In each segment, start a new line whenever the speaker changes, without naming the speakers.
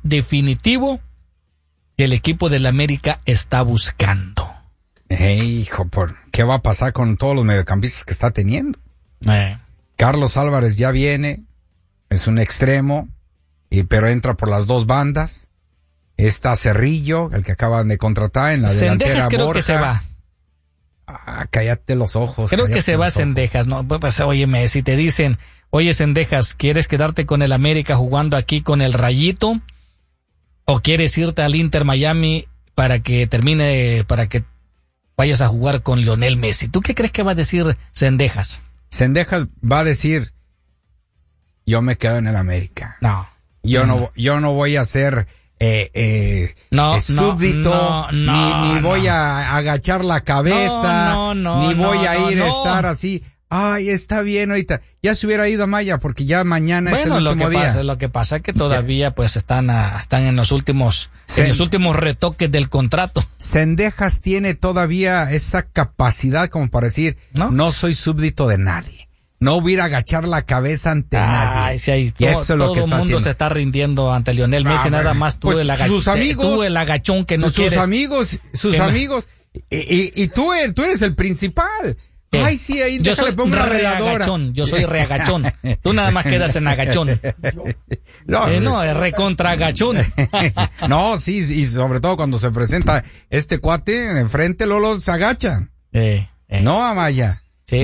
definitivo que el equipo del América está buscando.
Hijo, ¿qué va a pasar con todos los mediocampistas que está teniendo? Carlos Álvarez ya viene, es un extremo, pero entra por las dos bandas. Está Cerrillo, el que acaban de contratar en la delantera.
Cendejas creo
Borja.
que se va.
Cállate los ojos.
Creo que se va Cendejas, ¿no? Pues, óyeme, si te dicen, oye Cendejas, ¿quieres quedarte con el América jugando aquí con el Rayito? ¿O quieres irte al Inter Miami para que vayas a jugar con Lionel Messi? ¿Tú qué crees que va a decir Cendejas?
Cendejas va a decir, yo me quedo en el América.
No.
Yo no voy a ser súbdito, ni voy a agachar la cabeza, ni voy a ir a estar así. Ay, está bien ahorita. Ya se hubiera ido a Maya porque ya mañana es el último día.
Lo que pasa es que todavía pues están en los últimos retoques del contrato.
Cendejas tiene todavía esa capacidad como para decir, no soy súbdito de nadie. No voy a ir a agachar la cabeza ante nadie.
Sí,
y eso es lo que está haciendo.
Todo el mundo se está rindiendo ante Lionel Messi, nada más tú,
pues,
tú el agachón que no quieres.
Sus amigos, y tú eres el principal.
¿Qué?
Ay, sí, ahí déjale pongo una regadora.
Yo soy reagachón. Tú nada más quedas en agachón. Es recontra agachón.
No, sí, y sobre todo cuando se presenta este cuate enfrente, Lolo se agachan. No, Amaya.
Sí.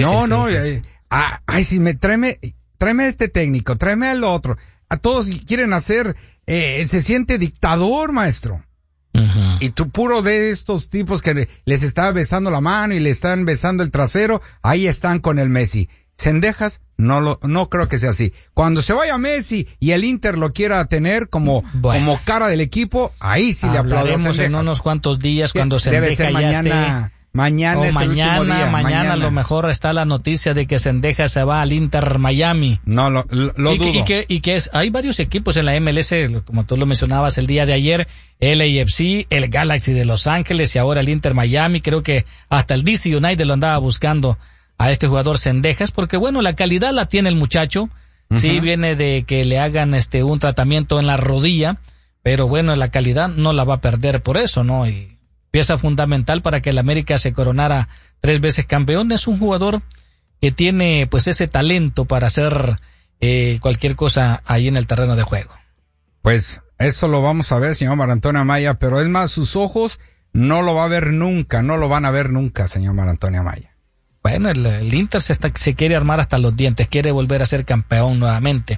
Ay, sí, tráeme este técnico, tráeme al otro. A todos quieren hacer, se siente dictador, maestro. Uh-huh. Y tú puro de estos tipos que les está besando la mano y le están besando el trasero, ahí están con el Messi. Cendejas, no creo que sea así. Cuando se vaya Messi y el Inter lo quiera tener como cara del equipo, ahí sí le aplaudimos.
Hablaremos en unos cuantos días cuando Cendejas ya
mañana. Mañana es el último día.
Mañana a lo mejor está la noticia de que Cendejas se va al Inter Miami.
No, lo dudo.
Hay varios equipos en la MLS, como tú lo mencionabas el día de ayer, LAFC, el Galaxy de Los Ángeles y ahora el Inter Miami. Creo que hasta el DC United lo andaba buscando a este jugador Cendejas, porque bueno, la calidad la tiene el muchacho. Uh-huh. Sí, viene de que le hagan un tratamiento en la rodilla, pero bueno, la calidad no la va a perder por eso, ¿no? Y pieza fundamental para que el América se coronara 3 veces campeón. Es un jugador que tiene pues ese talento para hacer cualquier cosa ahí en el terreno de juego.
Pues eso lo vamos a ver, señor Marantonio Amaya, pero es más, sus ojos no lo va a ver nunca, no lo van a ver nunca, señor Marantonio Amaya.
Bueno, el Inter se quiere armar hasta los dientes, quiere volver a ser campeón nuevamente.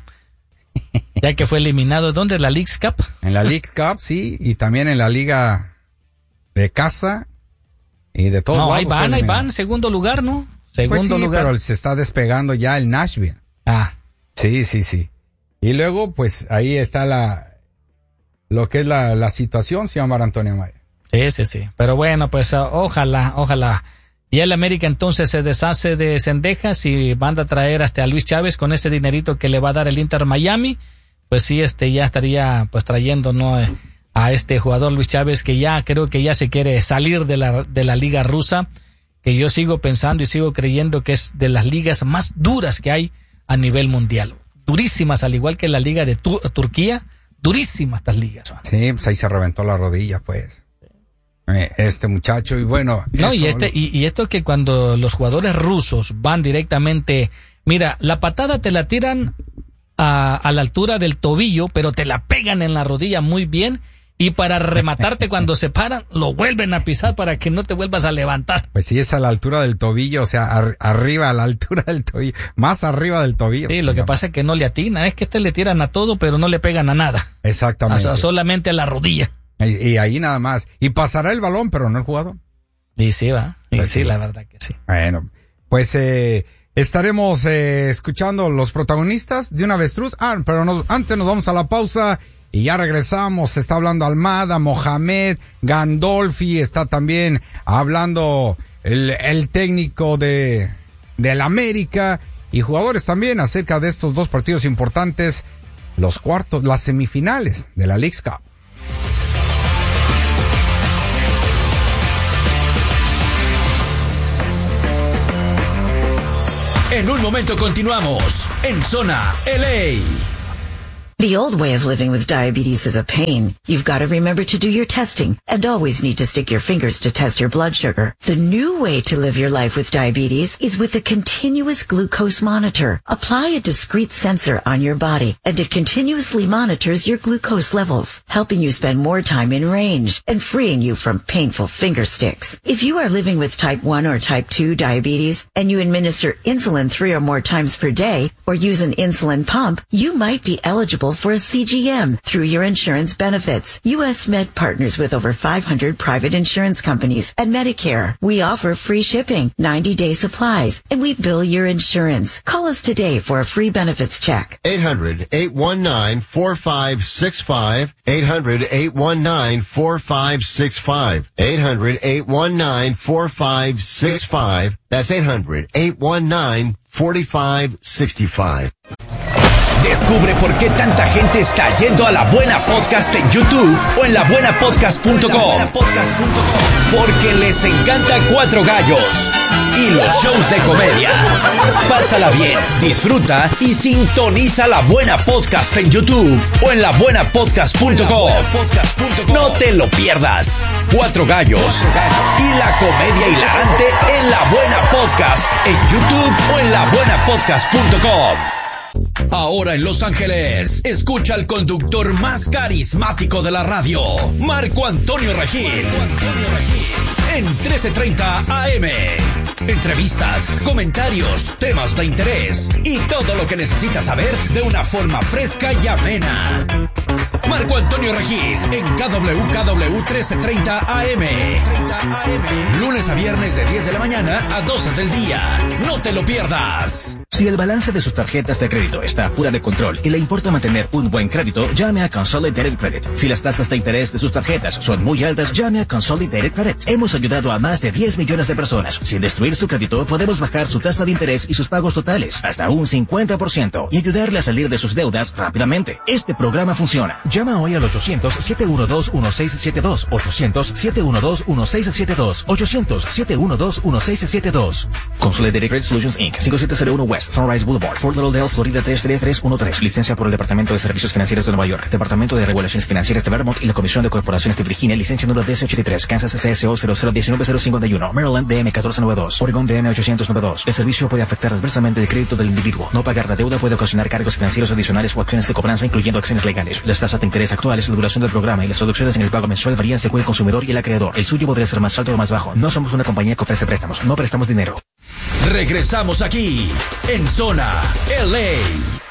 Ya que fue eliminado, ¿dónde? ¿En la League Cup?
En la League Cup, sí, y también en la Liga de casa y de todos lados.
Ahí van, segundo lugar, ¿no? Segundo lugar.
Pero se está despegando ya el Nashville. Sí. Y luego, pues, ahí está lo que es la situación, señor Mar Antonio Amaya.
Sí. Pero bueno, pues, ojalá. Y el América entonces se deshace de Cendejas y manda a traer hasta a Luis Chávez con ese dinerito que le va a dar el Inter Miami. Pues sí, ya estaría, pues, trayendo, ¿no? A este jugador Luis Chávez, que ya creo que ya se quiere salir de la liga rusa, que yo sigo pensando y sigo creyendo que es de las ligas más duras que hay a nivel mundial. Durísimas, al igual que la liga de Turquía, durísimas estas ligas. Man.
Sí, pues ahí se reventó la rodilla, pues. Este muchacho, y bueno.
No, y esto que cuando los jugadores rusos van directamente, mira, la patada te la tiran a la altura del tobillo, pero te la pegan en la rodilla muy bien. Y para rematarte cuando se paran, lo vuelven a pisar para que no te vuelvas a levantar.
Pues sí, es a la altura del tobillo, o sea, arriba, a la altura del tobillo, más arriba del tobillo.
Sí, lo que pasa es que no le atina, es que le tiran a todo, pero no le pegan a nada.
Exactamente.
Solamente a la rodilla.
Y ahí nada más. Y pasará el balón, pero no el jugador.
Y sí, va. Y pues sí, la verdad que sí.
Bueno, pues estaremos escuchando los protagonistas de un avestruz. Pero antes nos vamos a la pausa. Y ya regresamos, se está hablando Almada, Mohamed, Gandolfi, está también hablando el técnico del América y jugadores también acerca de estos 2 partidos importantes, los cuartos, las semifinales de la League Cup.
En un momento continuamos en Zona LA. The old way of living with diabetes is a pain. You've got to remember to do your testing and always need to stick your fingers to test your blood sugar. The new way to live your life with diabetes is with a continuous glucose monitor. Apply a discrete sensor on your body and it continuously monitors your glucose levels, helping you spend more time in range and freeing you from painful finger sticks. If you are living with type 1 or type 2 diabetes and you administer insulin 3 or more times per day or use an insulin pump, you might be eligible for a CGM through your insurance benefits. U.S. Med partners with over 500 private insurance companies and Medicare. We offer free shipping, 90-day supplies, and we bill your insurance. Call us today for a free benefits check.
800-819-4565. 800-819-4565. 800-819-4565. That's 800-819-4565.
Descubre por qué tanta gente está yendo a La Buena Podcast en YouTube o en labuenapodcast.com. Porque les encanta Cuatro Gallos y los shows de comedia. Pásala bien, disfruta y sintoniza La Buena Podcast en YouTube o en labuenapodcast.com. No te lo pierdas. Cuatro Gallos y la comedia hilarante en La Buena Podcast en YouTube o en labuenapodcast.com. Ahora en Los Ángeles, escucha al conductor más carismático de la radio, Marco Antonio Regil. En 1330 AM. Entrevistas, comentarios, temas de interés y todo lo que necesitas saber de una forma fresca y amena. Marco Antonio Regil en KWKW 1330 AM. Lunes a viernes de 10 de la mañana a 12 del día. No te lo pierdas.
Si el balance de sus tarjetas de crédito está fuera de control y le importa mantener un buen crédito, llame a Consolidated Credit. Si las tasas de interés de sus tarjetas son muy altas, llame a Consolidated Credit. Hemos ayudado a más de 10 millones de personas. Sin destruir su crédito, podemos bajar su tasa de interés y sus pagos totales hasta un 50% y ayudarle a salir de sus deudas rápidamente. Este programa funciona. Llama hoy al 800-712-1672. 800-712-1672. 800-712-1672. Consolidated Credit Solutions Inc. 5701 West Sunrise Boulevard, Fort Lauderdale, Florida 33313. Licencia por el Departamento de Servicios Financieros de Nueva York, Departamento de Regulaciones Financieras de Vermont y la Comisión de Corporaciones de Virginia. Licencia número DC83. Kansas CSO 0019051. Maryland DM 1492. Oregon DM 892. El servicio puede afectar adversamente el crédito del individuo. No pagar la deuda puede ocasionar cargos financieros adicionales o acciones de cobranza, incluyendo acciones legales. Las tasas de interés actuales, la duración del programa y las reducciones en el pago mensual varían según el consumidor y el acreedor. El suyo podría ser más alto o más bajo. No somos una compañía que ofrece préstamos. No prestamos dinero.
Regresamos aquí en Zona LA.